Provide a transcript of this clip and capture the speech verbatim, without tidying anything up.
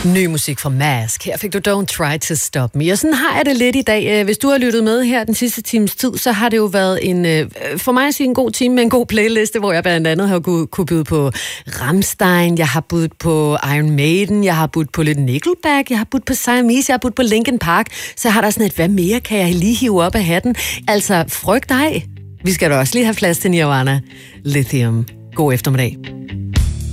Ny musik fra Mask. Her fik du Don't Try to Stop Me. Og sådan har jeg det lidt i dag. Hvis du har lyttet med her den sidste times tid, så har det jo været en, for mig at sige, en god time med en god playliste, hvor jeg blandt andet har kunne byde på Rammstein, jeg har budt på Iron Maiden, jeg har budt på lidt Nickelback, jeg har budt på Siamese, jeg har budt på Linkin Park. Så har der sådan et, hvad mere kan jeg lige hive op af hatten? Altså, frygt dig. Vi skal da også lige have plads til Nirvana. Lithium. God eftermiddag.